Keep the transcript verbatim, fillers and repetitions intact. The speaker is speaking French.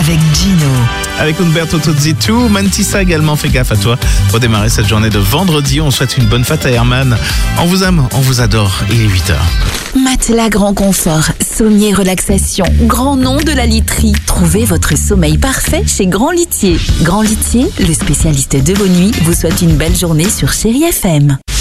avec Gino. Avec Umberto Tozzi tout, Mantissa également, fais gaffe à toi. Pour démarrer cette journée de vendredi, on souhaite une bonne fête à Herman. On vous aime, on vous adore, il est huit heures. Matelas Grand Confort, sommier relaxation, grand nom de la literie. Trouvez votre sommeil parfait chez Grand Litier. Grand Litier, le spécialiste de vos nuits, vous souhaite une belle journée sur Chérie F M.